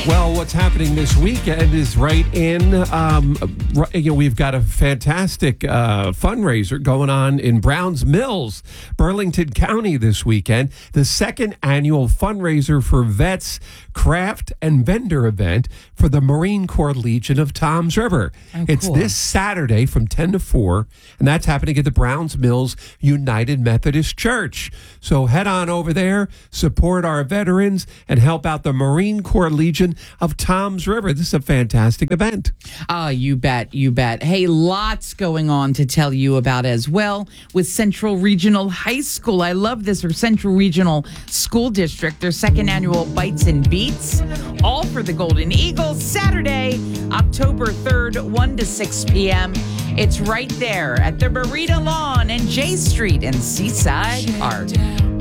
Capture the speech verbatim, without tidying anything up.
Well, what's happening this weekend is right in, um, right, you know, we've got a fantastic uh, fundraiser going on in Browns Mills, Burlington County this weekend. The second annual fundraiser for vets craft and vendor event for the Marine Corps Legion of Toms River. Oh, it's cool. this Saturday from ten to four, and that's happening at the Browns Mills United Methodist Church. So head on over there, support our veterans, and help out the Marine Corps Legion of Toms River. This is a fantastic event. Ah, you bet, you bet. Hey, lots going on to tell you about as well with Central Regional High School. I love this, or Central Regional School District, their second annual Bites and Beats, all for the Golden Eagles, Saturday, October third, one to six p.m. It's right there at the Marina Lawn and J Street in Seaside Park.